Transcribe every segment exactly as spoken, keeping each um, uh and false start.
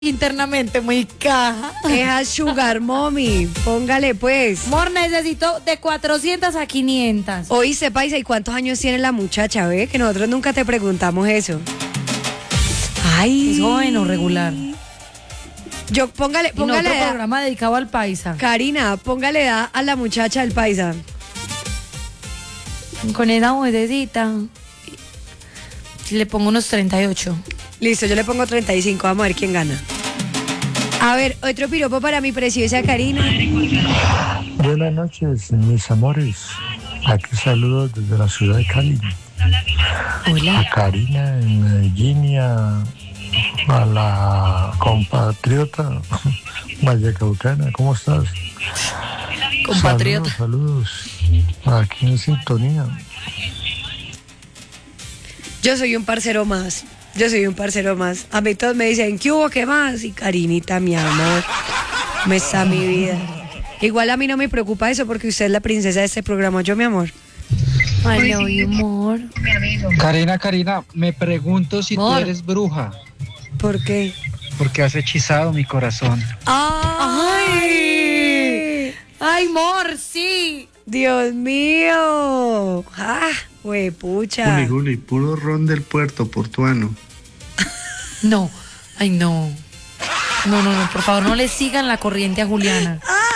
internamente muy caja. Deja Sugar Mommy, póngale pues. Amor, necesito de cuatrocientas a quinientas. Hoy sepa, ¿y cuántos años tiene la muchacha? Ve que nosotros nunca te preguntamos eso. Ay. ¿Es joven o regular? Yo póngale, Y póngale otro edad. programa dedicado al paisa. Karina, póngale edad a la muchacha del paisa. Con esa huesecita le pongo unos treinta y ocho. Listo, yo le pongo treinta y cinco, vamos a ver quién gana. A ver, otro piropo para mi preciosa Karina. Buenas noches, mis amores. Aquí saludos desde la ciudad de Cali. Hola. A Karina en Medellín y a, a la compatriota vallecaucana. ¿Cómo estás? Compatriota. Saludos, saludos. Aquí en sintonía. Yo soy un parcero más. Yo soy un parcero más. A mí todos me dicen, ¿qué hubo? ¿Qué más? Y Karinita, mi amor, me está mi vida. Igual a mí no me preocupa eso porque usted es la princesa de este programa. Yo, mi amor. Ay, no, y amor. Karina, Karina, me pregunto si Amor. tú eres bruja, ¿Por qué? porque has hechizado mi corazón. ¡Ay! Ay, amor, sí. ¡Dios mío! ¡Ah! Huepucha. Juli, Juli, puro ron del puerto portuano. No, ay, no. No, no, no, por favor, no le sigan la corriente a Juliana.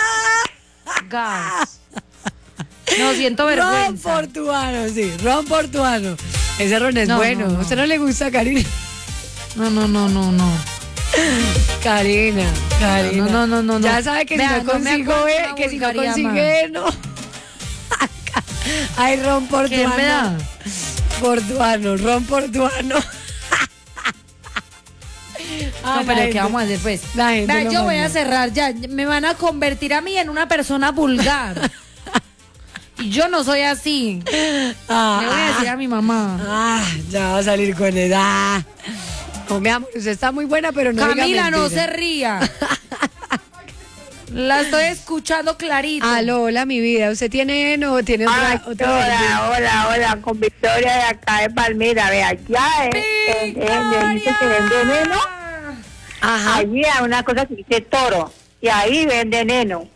Gas. No, siento Ron vergüenza. portuano, sí, ron portuano. Ese ron es No, bueno. no, no. ¿A usted no le gusta, Karina? No, no, no, no, no. Karina, Karina. No, no, no, no, no. Ya sabe que Vea, si no no me consigo, aguanto eh, una que si no vulgaridad consigue, no. Ay, ron ¿Qué me da? portuano. Portuano, ron portuano. Ah, No, pero la ¿qué gente- vamos a hacer, pues? la gente Vea, lo yo voy manda. a cerrar ya. Me van a convertir a mí en una persona vulgar. Y yo no soy así. Ah, Le voy a decir a mi mamá. ah, ya va a salir con edad. No, mi amor, usted está muy buena, pero no diga Camila, no se mentira. ría. La estoy escuchando clarito. Aló, hola, mi vida. ¿Usted tiene no tiene otra, Ay, otra hola, versión? hola, hola, con Victoria de acá de Palmira, vea, ya es, es, es, donde dice que vende veneno, Ajá. allí hay una cosa que dice toro, y ahí vende veneno.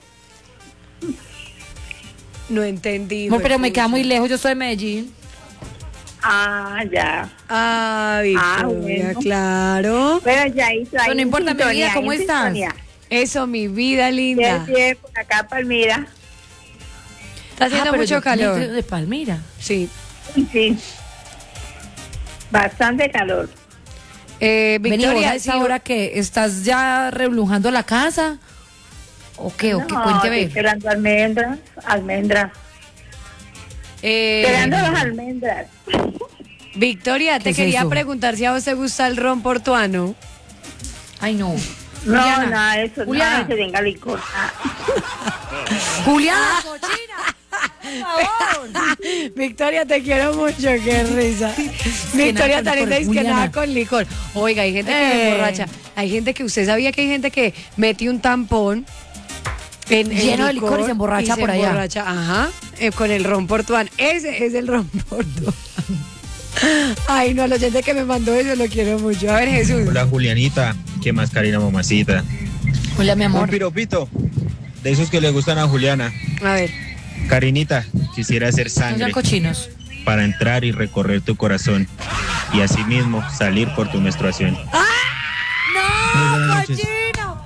No entendí. Amor, pero me huepucha. queda muy lejos, yo soy de Medellín. Ah, ya. Ah, Victoria, bueno. claro. Bueno, ya hizo ahí Pero no en importa, mi sintonía, vida, ¿cómo en estás? sintonía. Eso, mi vida linda. Sí, sí, por acá Palmira, Está haciendo Ah, pero mucho yo- calor. De, de Palmira. Sí. sí, bastante calor. Eh, Vení, vos Victoria, a esa sí, hora que estás ya reblujando la casa. ¿O qué? ¿O qué? No, Cuente a ver. esperando almendras, almendras, eh, esperando las almendras. Victoria, ¿Qué te es quería eso? preguntar si a vos te gusta el ron portuano. Ay, no. No, Juliana, nada de eso, Juliana. nada de que tenga licor. Ah. Juliana, cochina. Por favor. Victoria, te quiero mucho, qué risa. Victoria nada con tan linda licor, dice que Juliana. nada con licor. Oiga, hay gente que se Eh. emborracha. Hay gente que, usted sabía que hay gente que mete un tampón en, en Lleno de licor y se emborracha y se por allá. emborracha, ajá, eh, con el ron portuano. Ese es el ron portuano. Ay, no, al oyente que me mandó eso lo quiero mucho. A ver, Jesús. Hola Julianita, ¿qué más Karina mamacita? Hola, mi Un amor. piropito, de esos que le gustan a Juliana. A ver. Karinita, quisiera hacer No sean sangre cochinos. para entrar y recorrer tu corazón y asimismo salir por tu menstruación. Muy ¡No, buenas noches. cochino!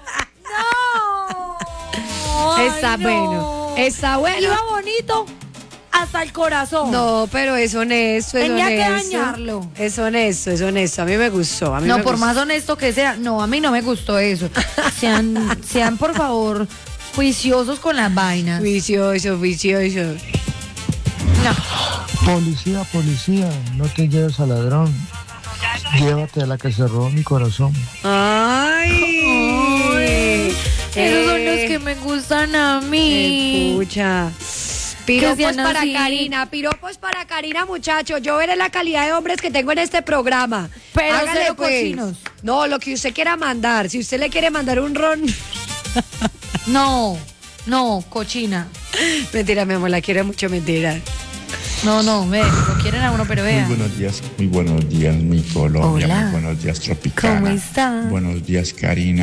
¡No! Está Ay, bueno. no. Está bueno. Iba bonito hasta el corazón. No, pero es honesto, es Tenía que honesto. dañarlo. Es honesto, es honesto. A mí me gustó. A mí No, me por gustó. más honesto que sea, no, a mí no me gustó eso. Sean, sean por favor, juiciosos con las vainas. Vicioso, vicioso. No. Policía, policía, no te lleves al ladrón. Llévate a la que se robó mi corazón. Ay. Esos son los que me gustan a mí. Escucha. Piropos sean para así. Karina, piropos para Karina, muchachos. Yo veré la calidad de hombres que tengo en este programa. Pero Hágale, cero pues. cochinos. No, lo que usted quiera mandar. Si usted le quiere mandar un ron. No, no, cochina. Mentira, mi amor, la quiero mucho, mentira. No, no, ve, lo quieren a uno, pero Muy vea. buenos días, muy buenos días, mi Colombia. Hola. Muy buenos días, Tropicana. ¿Cómo está? Buenos días, Karina.